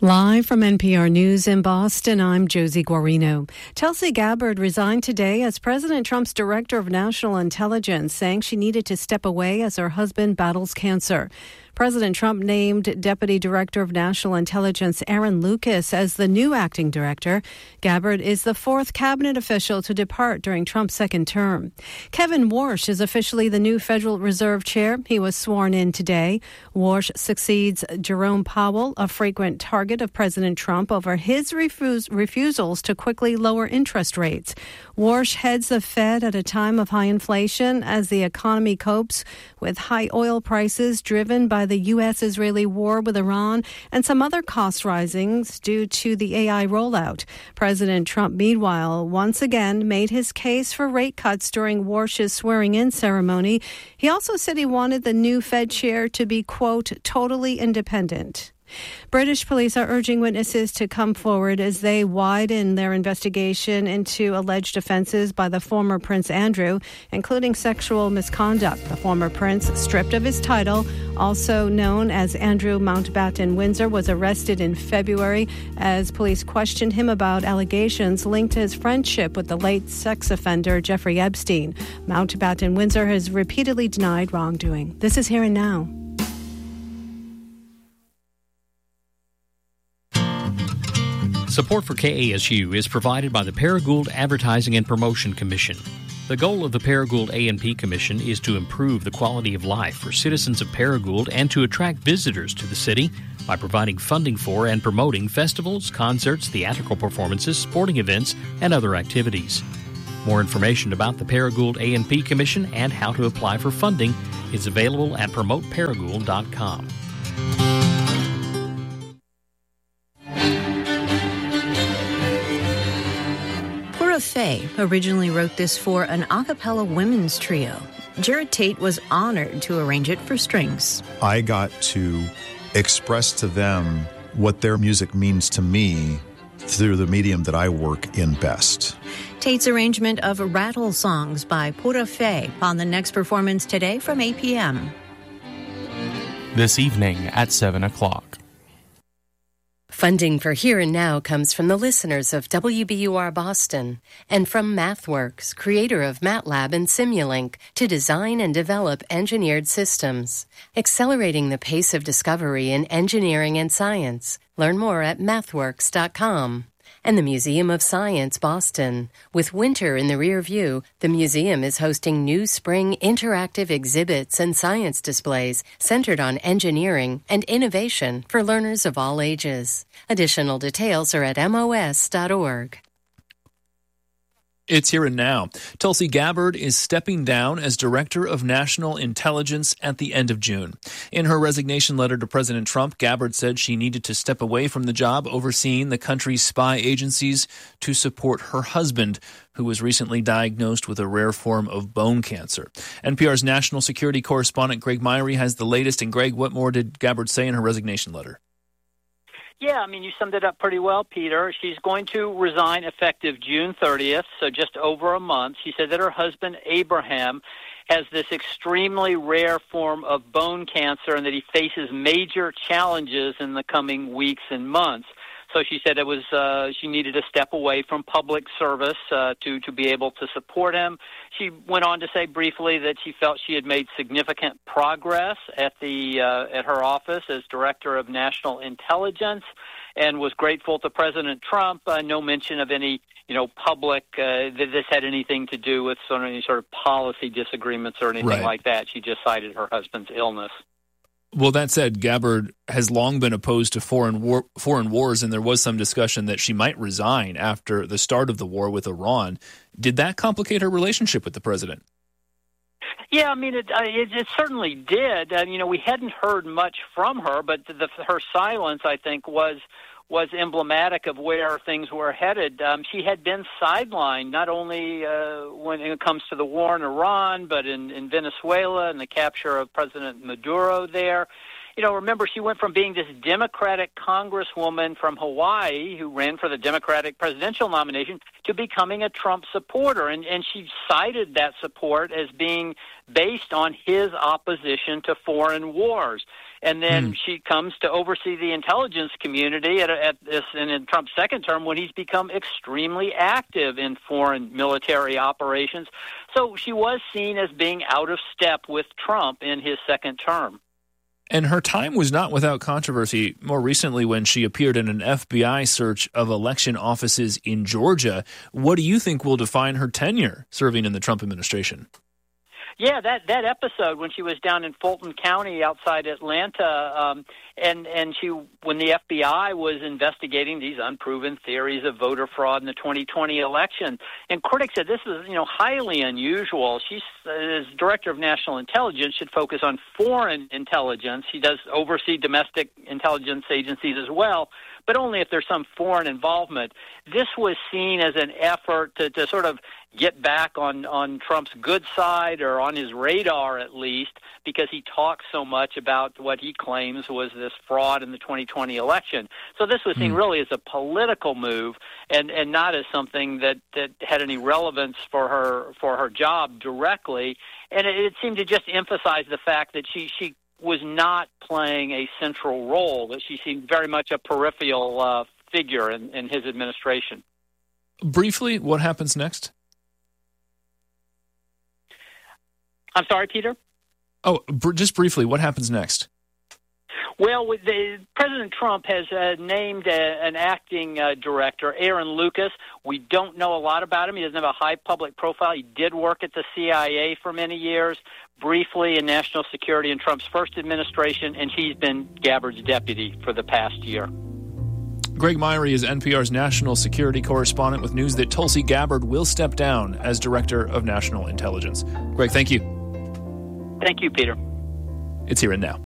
Live from NPR News in Boston, I'm Josie Guarino. Tulsi Gabbard resigned today as President Trump's Director of National Intelligence, saying she needed to step away as her husband battles cancer. President Trump named Deputy Director of National Intelligence Aaron Lucas as the new acting director. Gabbard is the fourth cabinet official to depart during Trump's second term. Kevin Warsh is officially the new Federal Reserve Chair. He was sworn in today. Warsh succeeds Jerome Powell, a frequent target of President Trump over his refusals to quickly lower interest rates. Warsh heads the Fed at a time of high inflation as the economy copes with high oil prices driven by the U.S.-Israeli war with Iran and some other cost risings due to the AI rollout. President Trump, meanwhile, once again made his case for rate cuts during Warsh's swearing-in ceremony. He also said he wanted the new Fed chair to be, quote, totally independent. British police are urging witnesses to come forward as they widen their investigation into alleged offenses by the former Prince Andrew, including sexual misconduct. The former prince, stripped of his title, also known as Andrew Mountbatten Windsor, was arrested in February as police questioned him about allegations linked to his friendship with the late sex offender Jeffrey Epstein. Mountbatten Windsor has repeatedly denied wrongdoing. This is Here and Now. Support for KASU is provided by the Paragould Advertising and Promotion Commission. The goal of the Paragould A&P Commission is to improve the quality of life for citizens of Paragould and to attract visitors to the city by providing funding for and promoting festivals, concerts, theatrical performances, sporting events, and other activities. More information about the Paragould A&P Commission and how to apply for funding is available at promoteparagould.com. Faye originally wrote this for an a cappella women's trio. Jared Tate was honored to arrange it for strings. I got to express to them what their music means to me through the medium that I work in best. Tate's arrangement of Rattle Songs by Pura Fé on the next performance today from 8 p.m. This evening at 7 o'clock. Funding for Here and Now comes from the listeners of WBUR Boston and from MathWorks, creator of MATLAB and Simulink, to design and develop engineered systems, accelerating the pace of discovery in engineering and science. Learn more at mathworks.com. And the Museum of Science, Boston. With winter in the rear view, the museum is hosting new spring interactive exhibits and science displays centered on engineering and innovation for learners of all ages. Additional details are at mos.org. It's Here and Now. Tulsi Gabbard is stepping down as Director of National Intelligence at the end of June. In her resignation letter to President Trump, Gabbard said she needed to step away from the job overseeing the country's spy agencies to support her husband, who was recently diagnosed with a rare form of bone cancer. NPR's national security correspondent Greg Myrie has the latest. And Greg, what more did Gabbard say in her resignation letter? Yeah, I mean, you summed it up pretty well, Peter. She's going to resign effective June 30th, so just over a month. She said that her husband, Abraham, has this extremely rare form of bone cancer and that he faces major challenges in the coming weeks and months. So she said it was she needed to step away from public service to be able to support him. She went on to say briefly that she felt she had made significant progress at her office as Director of National Intelligence, and was grateful to President Trump. No mention of any public that this had anything to do with any sort of policy disagreements or anything like that. She just cited her husband's illness. Well, that said, Gabbard has long been opposed to foreign wars, and there was some discussion that she might resign after the start of the war with Iran. Did that complicate her relationship with the president? Yeah, I mean, it certainly did. We hadn't heard much from her, but her silence, I think, was emblematic of where things were headed. She had been sidelined not only when it comes to the war in Iran, but in Venezuela and the capture of President Maduro there. Remember, she went from being this Democratic congresswoman from Hawaii who ran for the Democratic presidential nomination to becoming a Trump supporter. And she cited that support as being based on his opposition to foreign wars. And then she comes to oversee the intelligence community in Trump's second term when he's become extremely active in foreign military operations. So she was seen as being out of step with Trump in his second term. And her time was not without controversy more recently when she appeared in an FBI search of election offices in Georgia. What do you think will define her tenure serving in the Trump administration? Yeah, that episode when she was down in Fulton County outside Atlanta, and when the FBI was investigating these unproven theories of voter fraud in the 2020 election, and critics said this is highly unusual. She's as director of national intelligence should focus on foreign intelligence. She does oversee domestic intelligence agencies as well, but only if there's some foreign involvement. This was seen as an effort to sort of get back on Trump's good side, or on his radar at least, because he talks so much about what he claims was this fraud in the 2020 election. So this was seen really as a political move and not as something that had any relevance for her job directly. And it seemed to just emphasize the fact that she was not playing a central role, that she seemed very much a peripheral figure in his administration. Briefly, what happens next? I'm sorry, Peter? Oh, just briefly, what happens next? Well, President Trump has named an acting director, Aaron Lucas. We don't know a lot about him. He doesn't have a high public profile. He did work at the CIA for many years, briefly in national security in Trump's first administration, and he's been Gabbard's deputy for the past year. Greg Myrie is NPR's national security correspondent with news that Tulsi Gabbard will step down as director of national intelligence. Greg, thank you. Thank you, Peter. It's Here and Now.